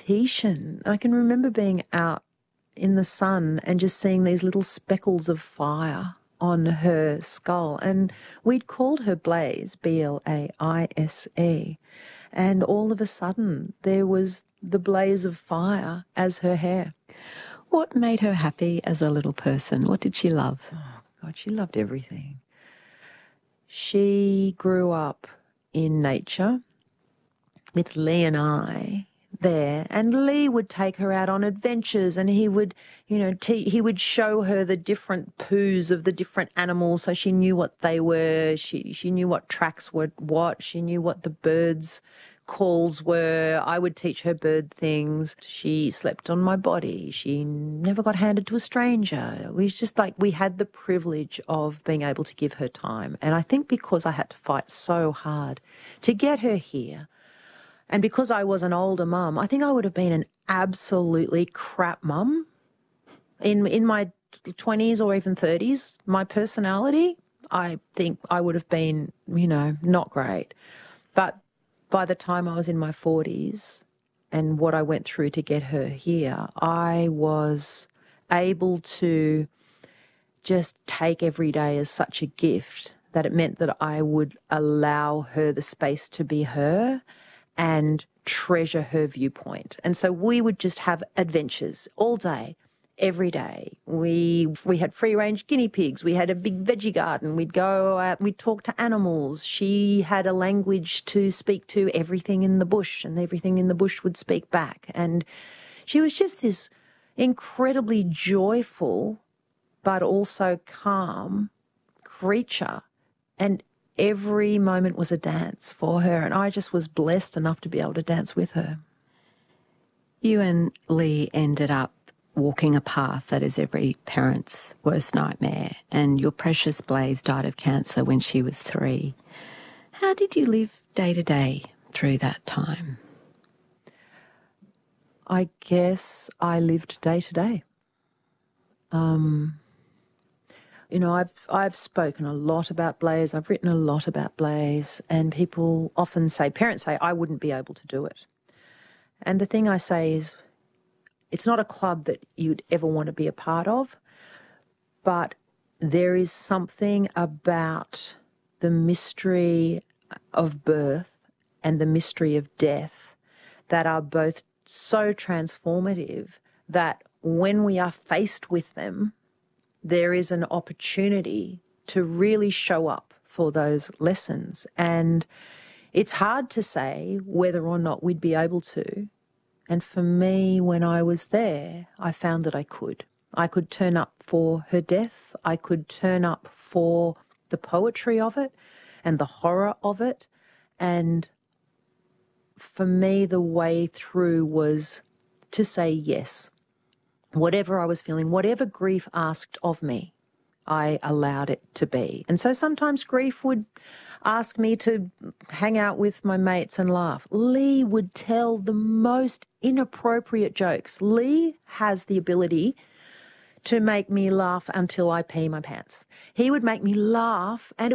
alopecia. I can remember being out in the sun and just seeing these little speckles of fire on her skull. And we'd called her Blaise, Blaise, and all of a sudden there was the blaze of fire as her hair. What made her happy as a little person? What did she love? Oh, God, she loved everything. She grew up in nature with Lee and I there, and Lee would take her out on adventures, and he would, he would show her the different poos of the different animals so she knew what they were. She knew what tracks were what. She knew what the birds' calls were. I would teach her bird things. She slept on my body. She never got handed to a stranger. It was just like we had the privilege of being able to give her time. And I think because I had to fight so hard to get her here, and because I was an older mum, I think I would have been an absolutely crap mum in my 20s or even 30s. My personality, I think I would have been, not great. But by the time I was in my 40s and what I went through to get her here, I was able to just take every day as such a gift that it meant that I would allow her the space to be her and treasure her viewpoint. And so we would just have adventures all day, every day. We had free-range guinea pigs. We had a big veggie garden. We'd go out, we'd talk to animals. She had a language to speak to everything in the bush, and everything in the bush would speak back. And she was just this incredibly joyful but also calm creature. And every moment was a dance for her, and I just was blessed enough to be able to dance with her. You and Lee ended up walking a path that is every parent's worst nightmare, and your precious Blaise died of cancer when she was 3. How did you live day to day through that time? I guess I lived day to day. I've spoken a lot about Blaise. I've written a lot about Blaise, and people often say, parents say, I wouldn't be able to do it. And the thing I say is, it's not a club that you'd ever want to be a part of, but there is something about the mystery of birth and the mystery of death that are both so transformative that when we are faced with them, there is an opportunity to really show up for those lessons. And it's hard to say whether or not we'd be able to. And for me, when I was there, I found that I could. I could turn up for her death. I could turn up for the poetry of it and the horror of it. And for me, the way through was to say yes. Whatever I was feeling, whatever grief asked of me, I allowed it to be. And so sometimes grief would ask me to hang out with my mates and laugh. Lee would tell the most inappropriate jokes. Lee has the ability to make me laugh until I pee my pants. He would make me laugh, and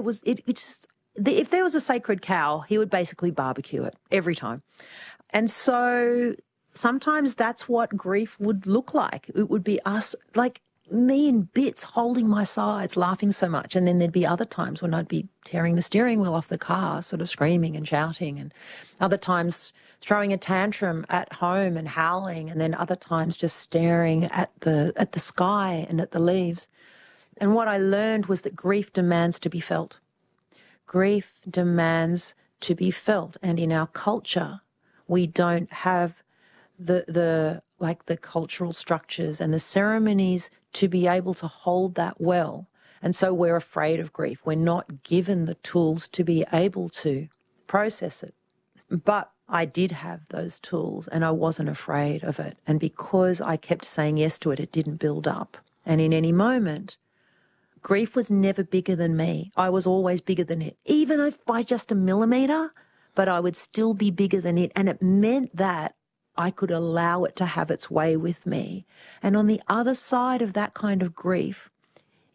if there was a sacred cow, he would basically barbecue it every time. And so sometimes that's what grief would look like. It would be us, like me in bits, holding my sides, laughing so much. And then there'd be other times when I'd be tearing the steering wheel off the car, sort of screaming and shouting, and other times throwing a tantrum at home and howling, and then other times just staring at the sky and at the leaves. And what I learned was that grief demands to be felt. Grief demands to be felt. And in our culture, we don't have the cultural structures and the ceremonies to be able to hold that well. And so we're afraid of grief. We're not given the tools to be able to process it. But I did have those tools, and I wasn't afraid of it. And because I kept saying yes to it, it didn't build up. And in any moment, grief was never bigger than me. I was always bigger than it, even if by just a millimetre, but I would still be bigger than it. And it meant that I could allow it to have its way with me. And on the other side of that kind of grief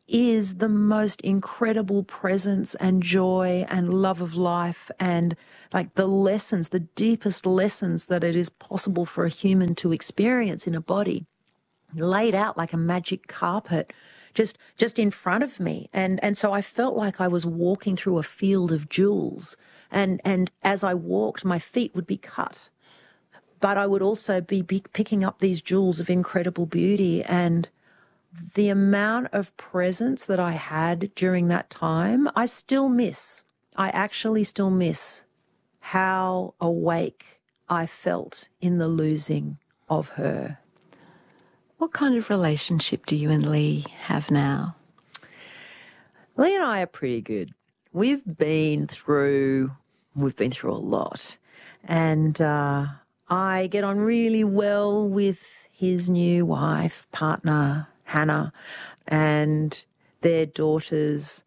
is the most incredible presence and joy and love of life, and like the lessons, the deepest lessons that it is possible for a human to experience in a body, laid out like a magic carpet just in front of me. And so I felt like I was walking through a field of jewels. And as I walked, my feet would be cut. But I would also be picking up these jewels of incredible beauty. And the amount of presence that I had during that time, I still miss. I actually still miss how awake I felt in the losing of her. What kind of relationship do you and Lee have now? Lee and I are pretty good. We've been through a lot. And I get on really well with his new wife, partner, Hannah, and their daughters.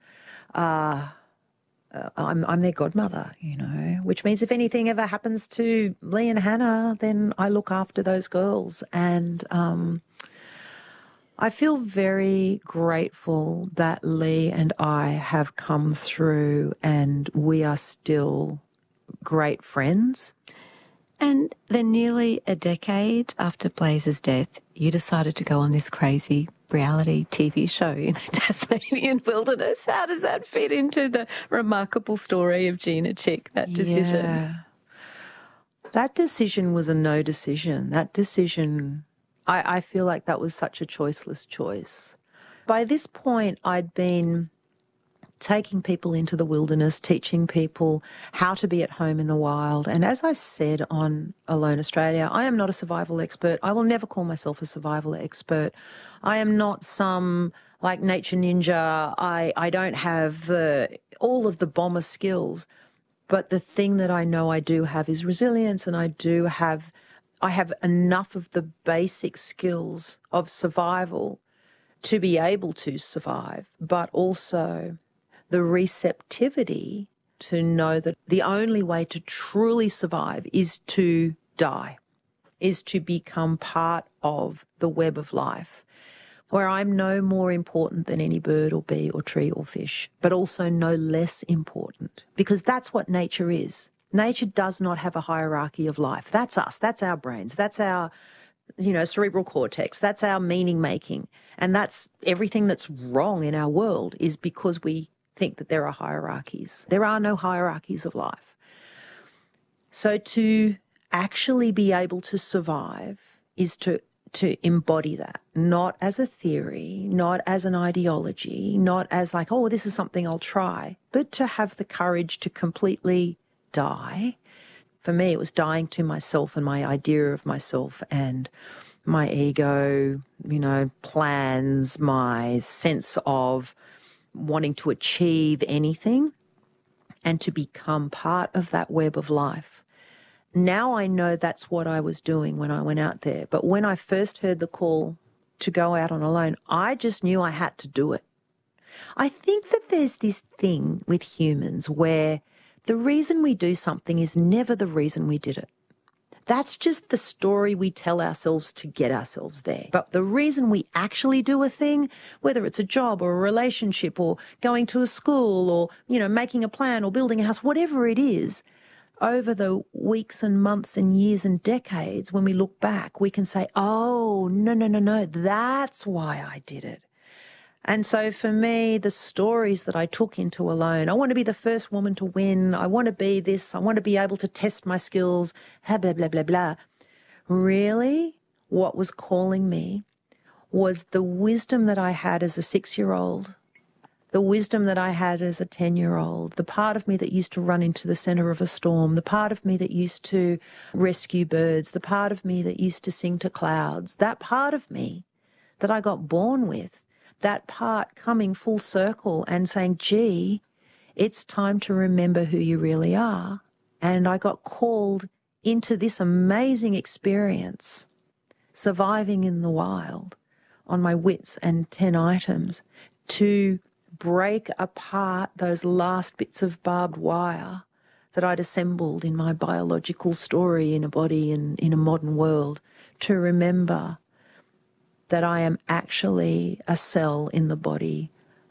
I'm their godmother, you know, which means if anything ever happens to Lee and Hannah, then I look after those girls. And I feel very grateful that Lee and I have come through, and we are still great friends. And then nearly a decade after Blaze's death, you decided to go on this crazy reality TV show in the Tasmanian wilderness. How does that fit into the remarkable story of Gina Chick, that decision? Yeah. That decision was a no decision. That decision, I feel like that was such a choiceless choice. By this point, I'd been taking people into the wilderness, teaching people how to be at home in the wild. And as I said on Alone Australia, I am not a survival expert. I will never call myself a survival expert. I am not some like nature ninja. I don't have all of the bomber skills. But the thing that I know I do have is resilience, and I have enough of the basic skills of survival to be able to survive, but also the receptivity to know that the only way to truly survive is to die, is to become part of the web of life, where I'm no more important than any bird or bee or tree or fish, but also no less important, because that's what nature is. Nature does not have a hierarchy of life. That's us. That's our brains. That's our, cerebral cortex. That's our meaning making. And that's everything that's wrong in our world is because we think that there are hierarchies. There are no hierarchies of life. So to actually be able to survive is to embody that, not as a theory, not as an ideology, not as like, oh, this is something I'll try, but to have the courage to completely die. For me, it was dying to myself and my idea of myself and my ego, plans, my sense of wanting to achieve anything and to become part of that web of life. Now I know that's what I was doing when I went out there. But when I first heard the call to go out on alone, I just knew I had to do it. I think that there's this thing with humans where the reason we do something is never the reason we did it. That's just the story we tell ourselves to get ourselves there. But the reason we actually do a thing, whether it's a job or a relationship or going to a school or, making a plan or building a house, whatever it is, over the weeks and months and years and decades, when we look back, we can say, oh, no, that's why I did it. And so for me, the stories that I took into Alone, I want to be the first woman to win, I want to be this, I want to be able to test my skills, blah, blah, blah, blah, blah. Really, what was calling me was the wisdom that I had as a 6-year-old, the wisdom that I had as a 10-year-old, the part of me that used to run into the centre of a storm, the part of me that used to rescue birds, the part of me that used to sing to clouds, that part of me that I got born with, that part coming full circle and saying, gee, it's time to remember who you really are. And I got called into this amazing experience, surviving in the wild on my wits and 10 items, to break apart those last bits of barbed wire that I'd assembled in my biological story in a body in a modern world, to remember that I am actually a cell in the body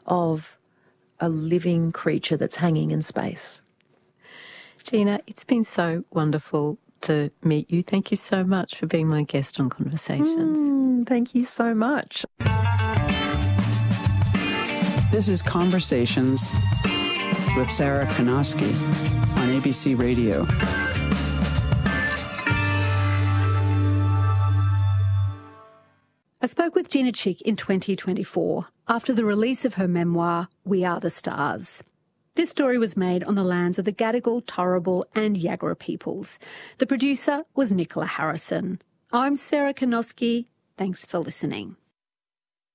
of a living creature that's hanging in space. Gina, it's been so wonderful to meet you. Thank you so much for being my guest on Conversations. Thank you so much. This is Conversations with Sarah Kanoski on ABC Radio. I spoke with Gina Chick in 2024 after the release of her memoir, We Are the Stars. This story was made on the lands of the Gadigal, Turrbal and Yagara peoples. The producer was Nicola Harrison. I'm Sarah Kanoski. Thanks for listening.